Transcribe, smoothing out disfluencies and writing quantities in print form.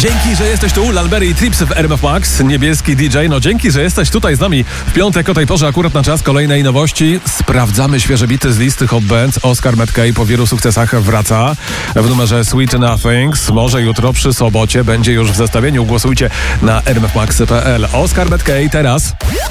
Dzięki, że jesteś tu. Lalberry i Trips w RMF Max. Niebieski DJ. No dzięki, że jesteś tutaj z nami w piątek o tej porze, akurat na czas kolejnej nowości. Sprawdzamy świeże bity z listy Hot Bands. Oscar McKay po wielu sukcesach wraca w numerze Sweet Nothings. Może jutro przy sobocie będzie już w zestawieniu. Głosujcie na rmfmax.pl. Oscar McKay teraz.